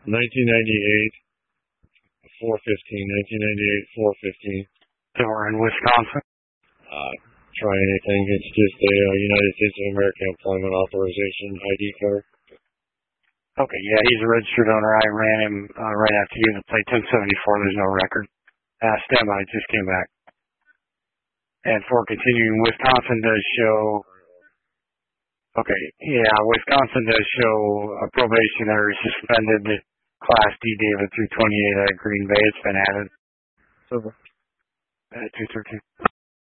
1998, 4/15, 1998, 4/15. So we're in Wisconsin. Try anything. It's just a United States of America employment authorization ID card. Okay, yeah, he's a registered owner. I ran him right after you. The plate 1074. There's no record. Stand by. Just came back. And for continuing, Wisconsin does show. Okay, yeah, Wisconsin does show a probationary suspended Class D David through 28 at Green Bay. It's been added. Over. At 213.